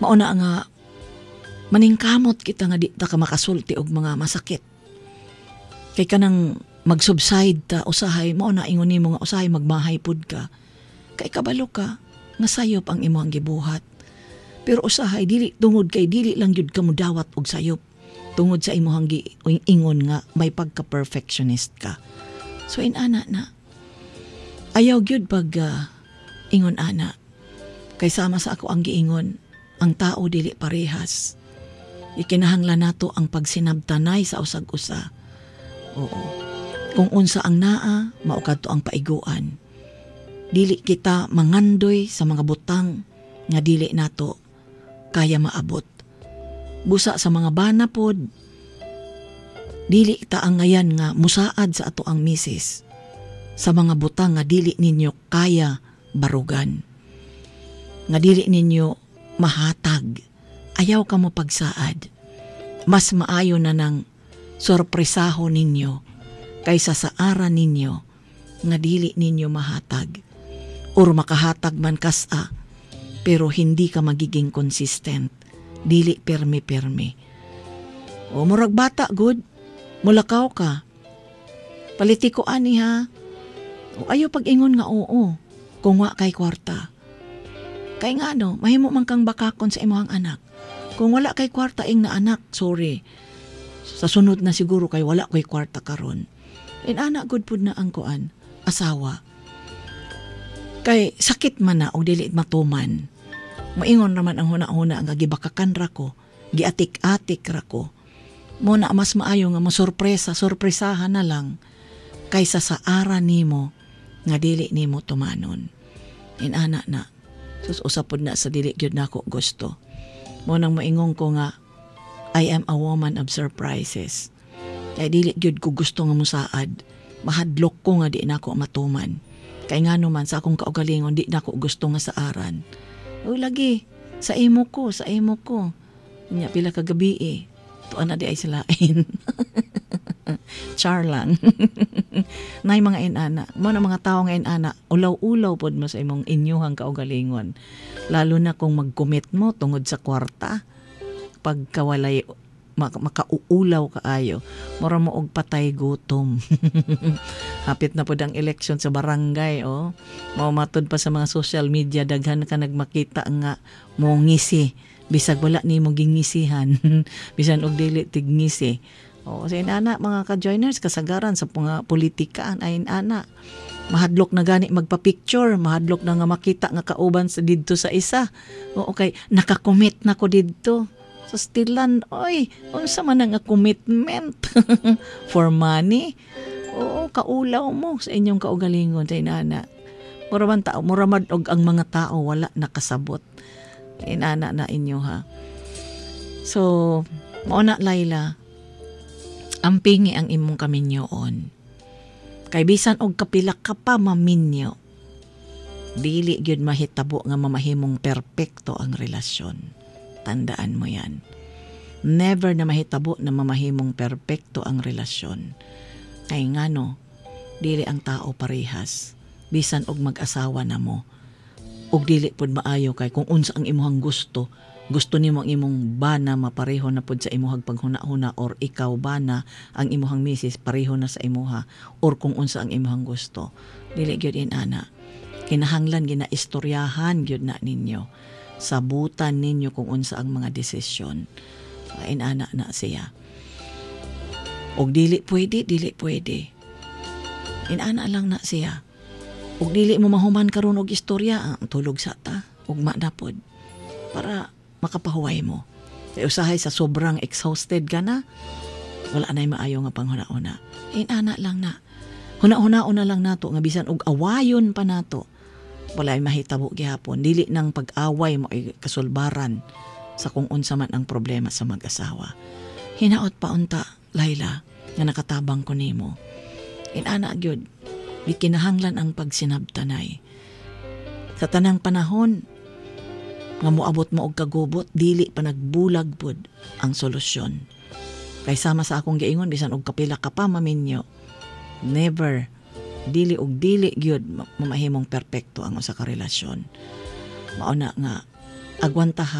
Mao na nga maningkamot kita nga di ta ka makasulti og mga masakit. Kay kanang mag-subside ta usahay mao na ingon nimo nga usahay magmahay pud ka. Kay kabalo ka nga sayop ang imong gibuhat. Pero usahay dili tungod kay dili lang jud ka mudawat og sayop. Tungod sa imong ingon nga may pagka-perfectionist ka. So inana na. Ayaw gyud pag ingon ana. Kay sama sa ako ang giingon, ang tao dili parehas. Ikinahanglan nato ang pagsinabtanay sa usag-usa. Oo. Kung unsa ang naa, mao kadto ang paiguan. Dili kita mangandoy sa mga butang nga dili nato kaya maabot. Busa sa mga bana pod, dili ta ang ngayan nga musaad sa ato ang misis sa mga butang nga dili ninyo kaya barugan. Nga dili ninyo mahatag. Ayaw ka mo pagsaad. Mas maayo na ng sorpresaho ninyo kaysa sa ara ninyo nga dili ninyo mahatag. Or makahatag man kasa pero hindi ka magiging consistent. Dili permi-permi. O murag bata good, mulakaw ka. Politiko ani ha. O ayaw pag-ingon nga oo, kung wa kay kwarta. Kay nga no, mahimo man kang bakakon sa imong anak. Kung wala kay kwarta ing na anak, sorry. Sa sunod na siguro kay wala kay kwarta karon. And anak good pud na ang kuan, asawa. Kay sakit man na o dili matuman. Maingon naman ang huna-huna nga gibakakan ra ko, giatik-atik ra ko. Mo na mas maayo nga sorpresahan na lang kaysa sa ara nimo nga dili nimo tumanon. Inana na. Sus usapod na sa dili gyud nako gusto. Mo nang maingon ko nga I am a woman of surprises. Kay dili gyud ko gusto nga musaad. Mahadlok ko nga di nako matuman. Kay ngano man sa akong kaugalingon di nako gusto nga sa aran. O lagi, sa imo ko. Nya pila ka gabi eh. Tuan na di ay silain. Char lang. Nay mga inana. Mo na mga tao nga inana, ulaw-ulaw pod mo sa imong inyuhang kaugalingon. Lalo na kung mag-commit mo tungod sa kwarta. Pagkawalay makauulaw kaayo, mura mo og patay gutom. Hapit na po ang eleksyon sa barangay, oh. Maumatod pa sa mga social media, daghan ka nagmakita nga mo ngisi. Bisag wala ni mo gingisihan. Bisan og dili tigngisi. O, sa inana, mga ka-joiners, kasagaran sa mga politika, ay inana. Mahadlok na gani magpa-picture, mahadlok na nga makita nga kauban sa didto sa isa. O, okay, nakakommit na ko didto. So stilan, oy, unsa man nga commitment for money? Oo, kaulaw mo sa inyong kaugalingon sa inana. Muramad og ang mga tao wala nakasabot. Inana na inyo ha. So, mauna Laila, ampingi ang imong kaminyoon. Kay bisan og kapila ka pa maminyo, dili gyud mahitabo nga mamahimong perpekto ang relasyon. Tandaan mo yan. Never na mahitabo na mamahimong perpekto ang relasyon. Kay ngano, dili ang tao parehas. Bisan og mag-asawa na mo. Og dili pud maayo kay kung unsa ang imuhang gusto nimo ang imong bana mapareho na pud sa imuhang paghuna-huna or ikaw bana ang imuhang misis pareho na sa imuha or kung unsa ang imuhang gusto. Dili gyud inana. Kinahanglan ginaistoryahan gyud na ninyo. Sabutan ninyo kung unsa ang mga desisyon. Inana na siya. Og dili pwede. Inana lang na siya. Og dili mo mahuman karon og istorya, tulog sa ta, ugma na pod. Para makapahuway mo. Kay usahay sa sobrang exhausted ka na, wala na'y maayo nga panghuna-una. Inana lang na. Huna-huna lang nato nga bisan og awayon pa nato. Walay mahitabo gihapon. Dili nang pag-away mo ay kasulbaran sa kung unsa man ang problema sa mag-asawa. Hinaot pa unta, Laila, nga nakatabang ko nimo. Inana gyud, di kinahanglan ang pagsinabtanay. Sa tanang panahon, nga moabot mo og kagubot, dili pa nagbulag pod ang solusyon. Kay sama sa akong giingon, bisan og kapila ka pa maminyo, never dili og dili gyud mamahimong perpekto ang usa ka relasyon. Mao na nga agwantahan